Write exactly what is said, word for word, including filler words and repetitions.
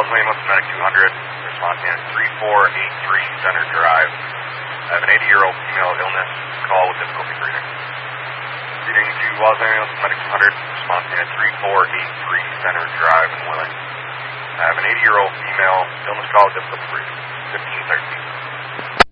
Lane with Medic two hundred, response in three four eight three Center Drive. I have an eighty-year-old female illness, call with difficulty breathing. Leading to Los Angeles Medic two hundred, response in three four eight three Center Drive in Willing. I have an eighty-year-old female illness, call with difficulty breathing, fifteen thirteen.